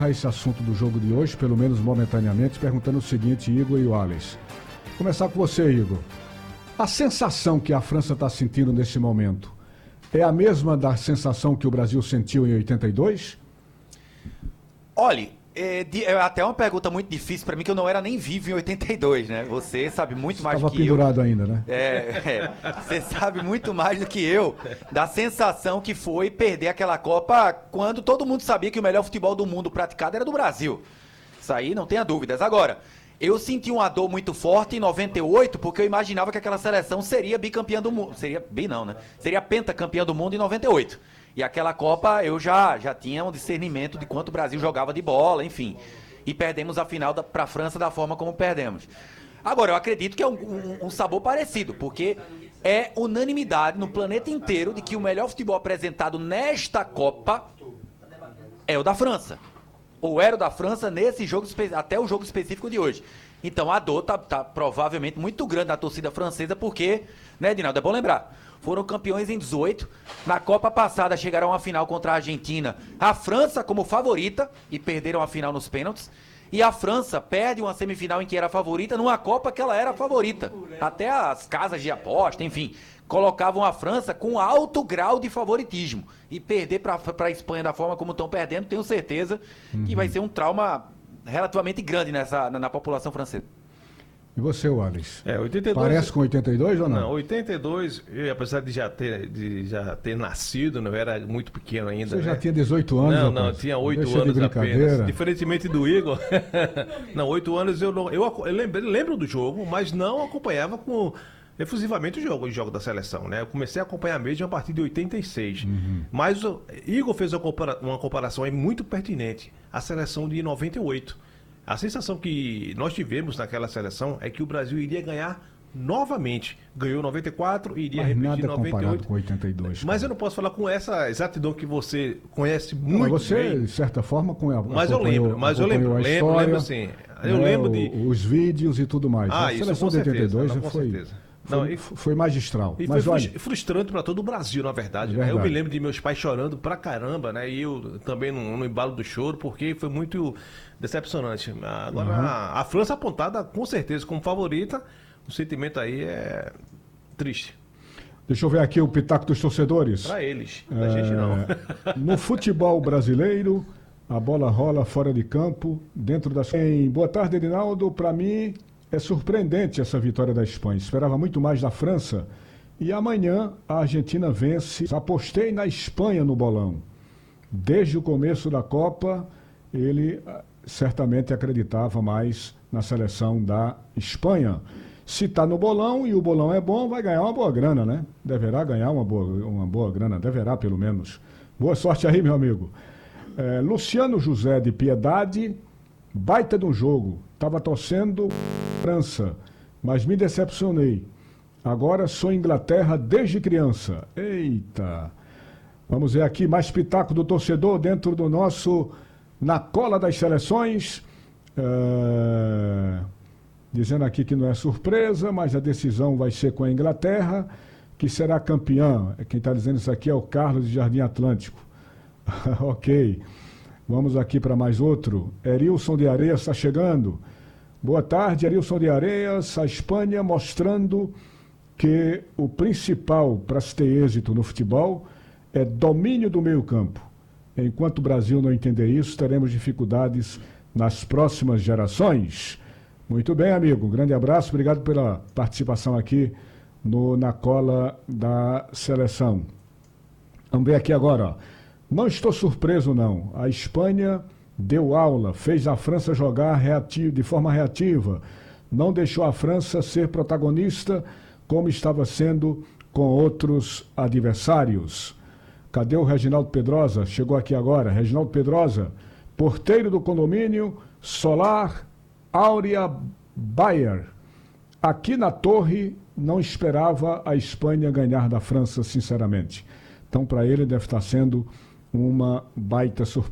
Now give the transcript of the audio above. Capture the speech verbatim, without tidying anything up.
esse assunto do jogo de hoje, pelo menos momentaneamente, perguntando o seguinte, Igor e Wallace. Vou começar com você, Igor. A sensação que a França está sentindo nesse momento é a mesma da sensação que o Brasil sentiu em oitenta e dois? Olha, é, de, é até uma pergunta muito difícil para mim, que eu não era nem vivo em oitenta e dois, né? Você sabe muito mais do que eu. Estava pendurado ainda, né? É, é, você sabe muito mais do que eu da sensação que foi perder aquela Copa quando todo mundo sabia que o melhor futebol do mundo praticado era do Brasil. Isso aí não tenha dúvidas. Agora, eu senti uma dor muito forte em noventa e oito, porque eu imaginava que aquela seleção seria bicampeã do mundo. Seria bi não, né? Seria pentacampeã do mundo em noventa e oito. E aquela Copa eu já, já tinha um discernimento de quanto o Brasil jogava de bola, enfim. E perdemos a final para a França da forma como perdemos. Agora, eu acredito que é um, um, um sabor parecido, porque é unanimidade no planeta inteiro de que o melhor futebol apresentado nesta Copa é o da França. Ou era o da França nesse jogo, até o jogo específico de hoje. Então a dor tá, tá provavelmente muito grande na torcida francesa, porque, né, Edinaldo, é bom lembrar, foram campeões em dezoito, na Copa passada chegaram a uma final contra a Argentina, a França como favorita, e perderam a final nos pênaltis, e a França perde uma semifinal em que era favorita, numa Copa que ela era favorita. Até as casas de aposta, enfim, colocavam a França com alto grau de favoritismo. E perder para a Espanha da forma como estão perdendo, tenho certeza uhum. que vai ser um trauma relativamente grande nessa, na, na população francesa. E você, Wallace? É, oitenta e dois... Parece com oitenta e dois ou não? Não, oitenta e dois, eu, apesar de já, ter, de já ter nascido, não era muito pequeno ainda. Você né? já tinha dezoito anos? Não, rapaz. não, tinha oito anos de apenas. Diferentemente do Igor. Não, oito anos eu não. Eu, eu lembro, lembro do jogo, mas não acompanhava com efusivamente o jogo, o jogo da seleção, né? Eu comecei a acompanhar mesmo a partir de oitenta e seis. Uhum. Mas o Igor fez uma, compara uma comparação aí muito pertinente. A seleção de noventa e oito. A sensação que nós tivemos naquela seleção é que o Brasil iria ganhar novamente. Ganhou noventa e quatro e iria mas repetir nada noventa e oito. Comparado com oitenta e dois. Mas eu não posso falar com essa exatidão que você conhece muito não, você, bem. de certa forma, com a, mas eu lembro, mas eu lembro, lembro, história, lembro sim. Eu né, lembro de os vídeos e tudo mais. Ah, a isso seleção com de oitenta e dois certeza, não, foi, certeza. Foi, não, e, foi magistral. E mas foi olha, frustrante para todo o Brasil, na verdade. verdade. Eu me lembro de meus pais chorando pra caramba, né? E eu também no, no embalo do choro, porque foi muito decepcionante. Agora, uhum. a, a França apontada com certeza como favorita, o sentimento aí é triste. Deixa eu ver aqui o pitaco dos torcedores. Para eles, da é... gente não. No futebol brasileiro, a bola rola fora de campo, dentro das... Em... Boa tarde, Edinaldo. Para mim, é surpreendente essa vitória da Espanha. Esperava muito mais da França. E amanhã a Argentina vence. Apostei na Espanha no bolão. Desde o começo da Copa, ele certamente acreditava mais na seleção da Espanha. Se está no bolão e o bolão é bom, vai ganhar uma boa grana, né? Deverá ganhar uma boa, uma boa grana, deverá pelo menos. Boa sorte aí, meu amigo. É, Luciano José de Piedade, baita de um jogo. Estava torcendo França, mas me decepcionei. Agora sou Inglaterra desde criança. Eita! Vamos ver aqui mais pitaco do torcedor dentro do nosso Na Cola das Seleções. É... Dizendo aqui que não é surpresa, mas a decisão vai ser com a Inglaterra, que será campeã. Quem está dizendo isso aqui é o Carlos de Jardim Atlântico. Ok. Vamos aqui para mais outro. Erilson de Areias está chegando. Boa tarde, Erilson de Areias. A Espanha mostrando que o principal para se ter êxito no futebol é domínio do meio-campo. Enquanto o Brasil não entender isso, teremos dificuldades nas próximas gerações. Muito bem, amigo. Um grande abraço. Obrigado pela participação aqui no Na Cola da Seleção. Vamos ver aqui agora, ó. Não estou surpreso, não. A Espanha deu aula, fez a França jogar reativo, de forma reativa. Não deixou a França ser protagonista como estava sendo com outros adversários. Cadê o Reginaldo Pedrosa? Chegou aqui agora. Reginaldo Pedrosa, porteiro do condomínio Solar Áurea Bayer. Aqui na Torre, não esperava a Espanha ganhar da França, sinceramente. Então, para ele, deve estar sendo uma baita surpresa.